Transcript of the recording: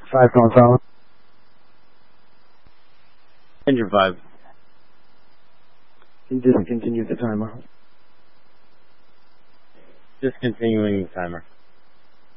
5 going solid. Engine 5. Discontinue the timer. Discontinuing the timer.